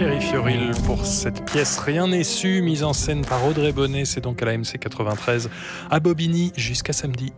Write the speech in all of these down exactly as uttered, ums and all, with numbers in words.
Thierry Fioril pour cette pièce Rien n'est su, mise en scène par Audrey Bonnet. C'est donc à la M C quatre-vingt-treize à Bobigny jusqu'à samedi.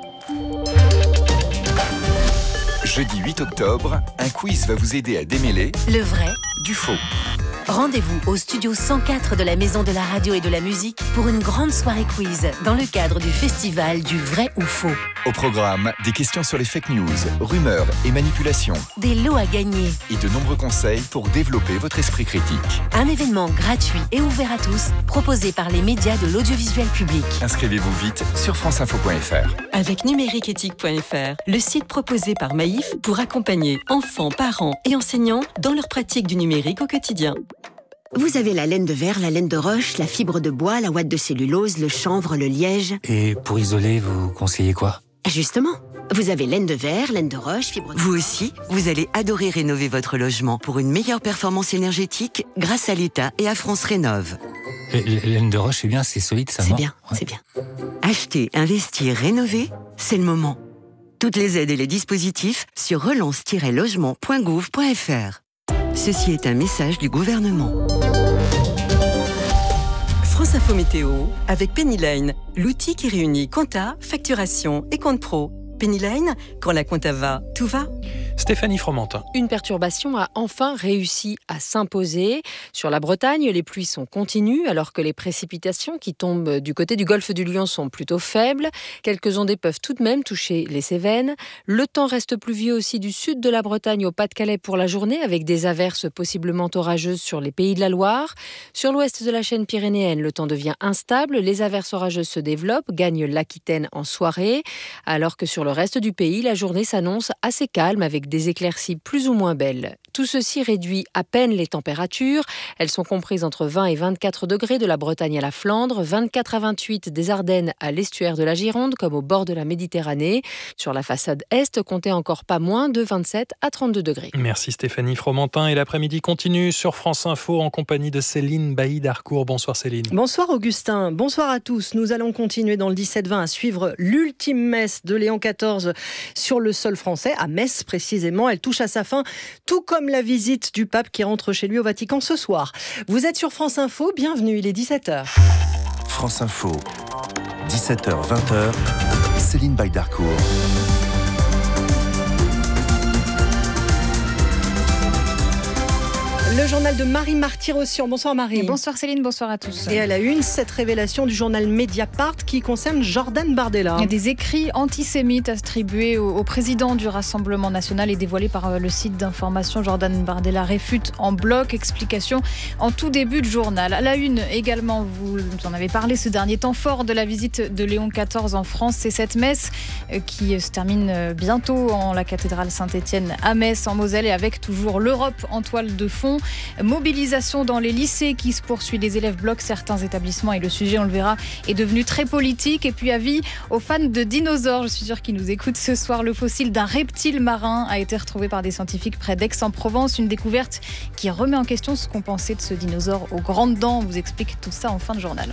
Jeudi huit octobre, un quiz va vous aider à démêler le vrai du faux. Rendez-vous au studio cent quatre de la Maison de la Radio et de la Musique pour une grande soirée quiz dans le cadre du festival du vrai ou faux. Au programme, des questions sur les fake news, rumeurs et manipulations. Des lots à gagner. Et de nombreux conseils pour développer votre esprit critique. Un événement gratuit et ouvert à tous, proposé par les médias de l'audiovisuel public. Inscrivez-vous vite sur franceinfo point f r. Avec numériqueéthique point f r, le site proposé par Maïf pour accompagner enfants, parents et enseignants dans leur pratique du numérique au quotidien. Vous avez la laine de verre, la laine de roche, la fibre de bois, la ouate de cellulose, le chanvre, le liège. Et pour isoler, vous conseillez quoi ? Justement, vous avez laine de verre, laine de roche, fibre de... Vous aussi, vous allez adorer rénover votre logement pour une meilleure performance énergétique grâce à l'État et à France Rénov'. La laine de roche, c'est bien, c'est solide, ça, C'est non ? bien, Ouais. c'est bien. Acheter, investir, rénover, c'est le moment. Toutes les aides et les dispositifs sur relance tiret logement point gouv point f r. Ceci est un message du gouvernement. France Info Météo avec Pennyline, l'outil qui réunit compta, facturation et compte pro. Pennyline, quand la compta va, tout va. Stéphanie Fromentin. Une perturbation a enfin réussi à s'imposer. Sur la Bretagne, les pluies sont continues alors que les précipitations qui tombent du côté du golfe du Lion sont plutôt faibles. Quelques ondées peuvent tout de même toucher les Cévennes. Le temps reste pluvieux aussi du sud de la Bretagne au Pas-de-Calais pour la journée avec des averses possiblement orageuses sur les Pays de la Loire. Sur l'ouest de la chaîne pyrénéenne, le temps devient instable. Les averses orageuses se développent, gagnent l'Aquitaine en soirée. Alors que sur le reste du pays, la journée s'annonce assez calme avec des éclaircies plus ou moins belles. Tout ceci réduit à peine les températures. Elles sont comprises entre vingt et vingt-quatre degrés de la Bretagne à la Flandre, vingt-quatre à vingt-huit des Ardennes à l'estuaire de la Gironde, comme au bord de la Méditerranée. Sur la façade est, comptez encore pas moins de vingt-sept à trente-deux degrés. Merci Stéphanie Fromentin. Et l'après-midi continue sur France Info en compagnie de Céline Bailly-Darcourt. Bonsoir Céline. Bonsoir Augustin, bonsoir à tous. Nous allons continuer dans le dix-sept vingt à suivre l'ultime messe de Léon quatorze sur le sol français, à Metz précisément. Elle touche à sa fin, tout comme la visite du pape qui rentre chez lui au Vatican ce soir. Vous êtes sur France Info, bienvenue, il est dix-sept heures. France Info, dix-sept heures vingt, Céline Bailly-Darcourt. Le journal de Marie Marty-Rossian. Bonsoir Marie. Bonsoir Céline, bonsoir à tous. Et à la une, cette révélation du journal Mediapart qui concerne Jordan Bardella. Il y a des écrits antisémites attribués au, au président du Rassemblement national et dévoilés par le site d'information. Jordan Bardella réfute en bloc. Explication en tout début de journal. À la une également, vous en avez parlé, ce dernier temps fort de la visite de Léon quatorze en France. C'est cette messe qui se termine bientôt en la cathédrale Saint-Étienne à Metz en Moselle et avec toujours l'Europe en toile de fond. Mobilisation dans les lycées qui se poursuit. Les élèves bloquent certains établissements et le sujet, on le verra, est devenu très politique. Et puis avis aux fans de dinosaures, je suis sûre qu'ils nous écoutent ce soir. Le fossile d'un reptile marin a été retrouvé par des scientifiques près d'Aix-en-Provence. Une découverte qui remet en question ce qu'on pensait de ce dinosaure aux grandes dents. On vous explique tout ça en fin de journal.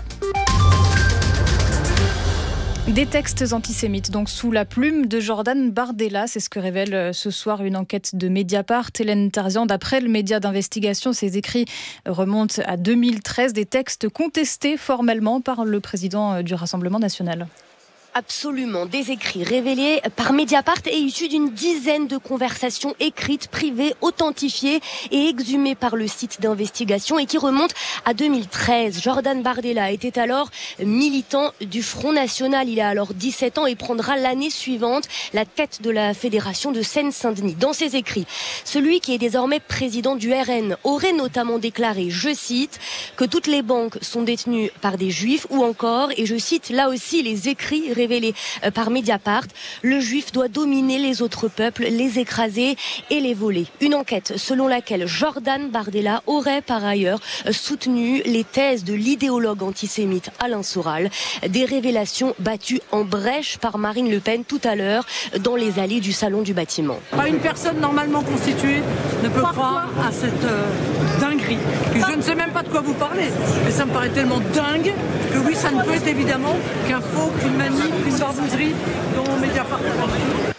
Des textes antisémites, donc sous la plume de Jordan Bardella, c'est ce que révèle ce soir une enquête de Mediapart. Hélène Tarzian, d'après le média d'investigation, ces écrits remontent à deux mille treize, des textes contestés formellement par le président du Rassemblement national. Absolument, des écrits révélés par Mediapart et issus d'une dizaine de conversations écrites, privées, authentifiées et exhumées par le site d'investigation et qui remontent à deux mille treize. Jordan Bardella était alors militant du Front National. Il a alors dix-sept ans et prendra l'année suivante la tête de la Fédération de Seine-Saint-Denis. Dans ses écrits, celui qui est désormais président du R N aurait notamment déclaré, je cite, que toutes les banques sont détenues par des juifs ou encore, et je cite là aussi les écrits révélés révélé par Mediapart, le juif doit dominer les autres peuples, les écraser et les voler. Une enquête selon laquelle Jordan Bardella aurait par ailleurs soutenu les thèses de l'idéologue antisémite Alain Soral. Des révélations battues en brèche par Marine Le Pen tout à l'heure dans les allées du salon du bâtiment. Pas une personne normalement constituée ne peut croire à cette euh, dinguerie. Et je ne sais même pas de quoi vous parlez, mais ça me paraît tellement dingue que oui, ça ne peut être évidemment qu'un faux, qu'une manie, qu'une barbouzerie dont Mediapart a parlé.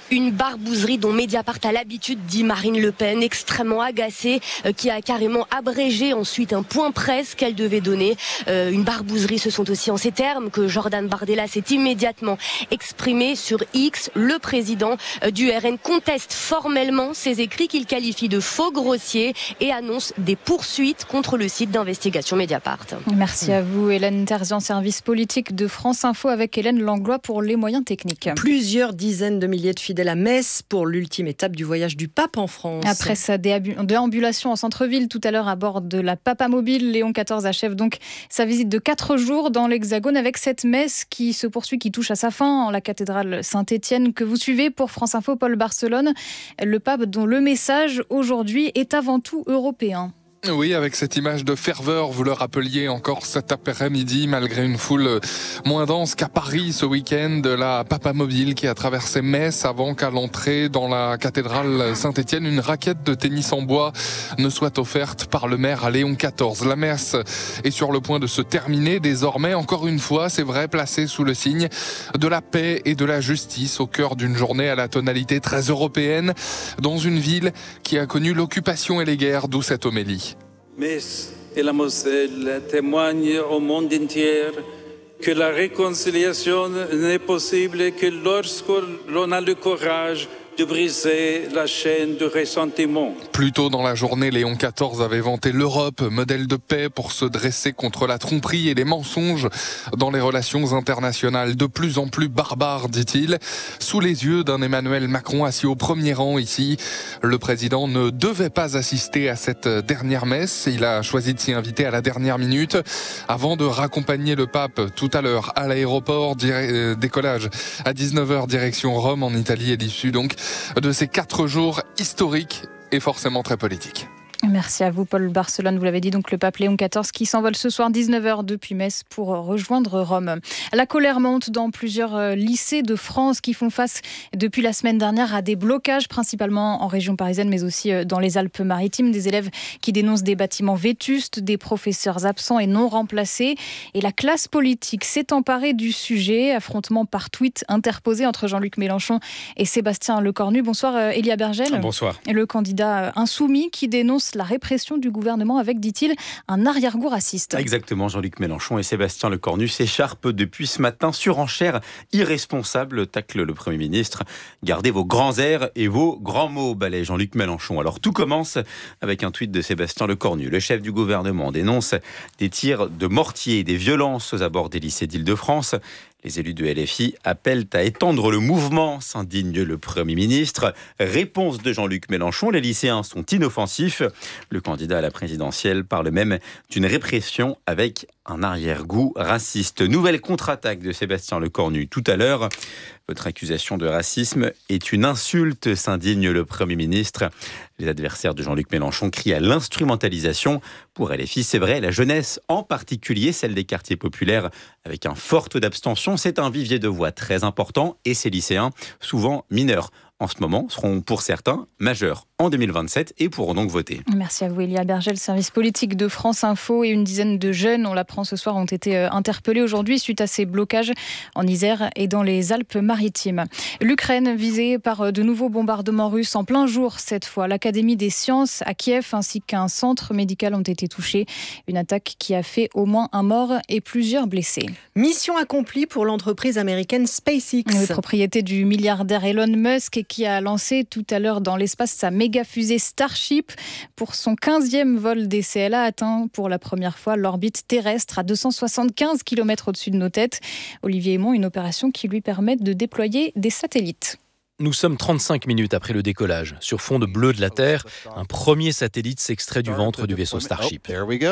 Une barbouzerie dont Mediapart a l'habitude, dit Marine Le Pen, extrêmement agacée, euh, qui a carrément abrégé ensuite un point presse qu'elle devait donner. Euh, une barbouzerie, ce sont aussi en ces termes que Jordan Bardella s'est immédiatement exprimé sur X. Le président euh, du R N conteste formellement ces écrits qu'il qualifie de faux grossiers et annonce des poursuites contre le site d'investigation Mediapart. Merci à vous, Hélène Terzian, service politique de France Info, avec Hélène Langlois pour les moyens techniques. Plusieurs dizaines de milliers de fidèles à Metz pour l'ultime étape du voyage du pape en France. Après sa déambulation en centre-ville tout à l'heure à bord de la Papamobile, Léon quatorze achève donc sa visite de quatre jours dans l'Hexagone avec cette messe qui se poursuit, qui touche à sa fin en la cathédrale Saint-Étienne que vous suivez pour France Info. Paul Barcelone, le pape dont le message aujourd'hui est avant tout européen. Oui, avec cette image de ferveur, vous le rappeliez encore cet après-midi, malgré une foule moins dense qu'à Paris ce week-end, la Papamobile qui a traversé Metz avant qu'à l'entrée dans la cathédrale Saint-Étienne, une raquette de tennis en bois ne soit offerte par le maire à Léon quatorze. La messe est sur le point de se terminer désormais, encore une fois, c'est vrai, placée sous le signe de la paix et de la justice au cœur d'une journée à la tonalité très européenne, dans une ville qui a connu l'occupation et les guerres, d'où cette homélie. Metz et la Moselle témoignent au monde entier que la réconciliation n'est possible que lorsque l'on a le courage de briser la chaîne de ressentiment. Plus tôt dans la journée, Léon quatorze avait vanté l'Europe, modèle de paix pour se dresser contre la tromperie et les mensonges dans les relations internationales de plus en plus barbares, dit-il. Sous les yeux d'un Emmanuel Macron assis au premier rang ici, le président ne devait pas assister à cette dernière messe. Il a choisi de s'y inviter à la dernière minute avant de raccompagner le pape tout à l'heure à l'aéroport. Décollage à dix-neuf heures direction Rome en Italie et l'issue donc de ces quatre jours historiques et forcément très politiques. Merci à vous, Paul Barcelone. Vous l'avez dit, donc le pape Léon quatorze qui s'envole ce soir dix-neuf heures depuis Metz pour rejoindre Rome. La colère monte dans plusieurs lycées de France qui font face depuis la semaine dernière à des blocages, principalement en région parisienne, mais aussi dans les Alpes-Maritimes. Des élèves qui dénoncent des bâtiments vétustes, des professeurs absents et non remplacés. Et la classe politique s'est emparée du sujet. Affrontement par tweet interposé entre Jean-Luc Mélenchon et Sébastien Lecornu. Bonsoir, Elia Bergel. Bonsoir. Et le candidat insoumis qui dénonce la répression du gouvernement avec, dit-il, un arrière-goût raciste. Exactement, Jean-Luc Mélenchon et Sébastien Lecornu s'écharpent depuis ce matin. Surenchère irresponsable, tacle le Premier ministre. Gardez vos grands airs et vos grands mots, balaye Jean-Luc Mélenchon. Alors tout commence avec un tweet de Sébastien Lecornu. Le chef du gouvernement dénonce des tirs de mortier et des violences aux abords des lycées d'Île-de-France. Les élus de L F I appellent à étendre le mouvement, s'indigne le Premier ministre. Réponse de Jean-Luc Mélenchon, les lycéens sont inoffensifs. Le candidat à la présidentielle parle même d'une répression avec un arrière-goût raciste. Nouvelle contre-attaque de Sébastien Lecornu tout à l'heure. Votre accusation de racisme est une insulte, s'indigne le Premier ministre. Les adversaires de Jean-Luc Mélenchon crient à l'instrumentalisation. Pour L F I, c'est vrai, la jeunesse, en particulier celle des quartiers populaires, avec un fort taux d'abstention, c'est un vivier de voix très important et ces lycéens, souvent mineurs en ce moment, seront pour certains majeurs en deux mille vingt-sept et pourront donc voter. Merci à vous, Elia Bergel, service politique de France Info. Et une dizaine de jeunes, on l'apprend ce soir, ont été interpellés aujourd'hui suite à ces blocages en Isère et dans les Alpes-Maritimes. L'Ukraine visée par de nouveaux bombardements russes en plein jour cette fois. L'Académie des sciences à Kiev ainsi qu'un centre médical ont été touchés. Une attaque qui a fait au moins un mort et plusieurs blessés. Mission accomplie pour l'entreprise américaine SpaceX. Oui, propriété du milliardaire Elon Musk, qui a lancé tout à l'heure dans l'espace sa méga fusée Starship. Pour son quinzième vol d'essai, elle a atteint pour la première fois l'orbite terrestre à deux cent soixante-quinze kilomètres au-dessus de nos têtes. Olivier Aymon, une opération qui lui permet de déployer des satellites. Nous sommes trente-cinq minutes après le décollage. Sur fond de bleu de la Terre, un premier satellite s'extrait du ventre du vaisseau Starship.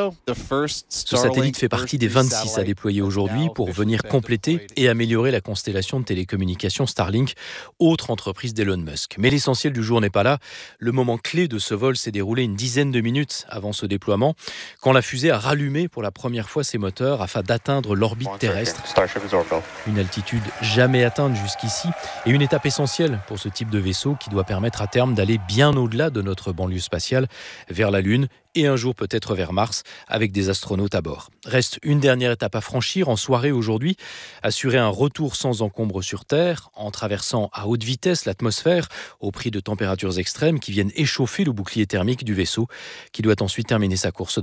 Ce satellite fait partie des vingt-six à déployer aujourd'hui pour venir compléter et améliorer la constellation de télécommunications Starlink, autre entreprise d'Elon Musk. Mais l'essentiel du jour n'est pas là. Le moment clé de ce vol s'est déroulé une dizaine de minutes avant ce déploiement, quand la fusée a rallumé pour la première fois ses moteurs afin d'atteindre l'orbite terrestre. Une altitude jamais atteinte jusqu'ici et une étape essentielle essentiel pour ce type de vaisseau qui doit permettre à terme d'aller bien au-delà de notre banlieue spatiale, vers la Lune et un jour peut-être vers Mars, avec des astronautes à bord. Reste une dernière étape à franchir en soirée aujourd'hui, assurer un retour sans encombre sur Terre, en traversant à haute vitesse l'atmosphère, au prix de températures extrêmes qui viennent échauffer le bouclier thermique du vaisseau, qui doit ensuite terminer sa course dans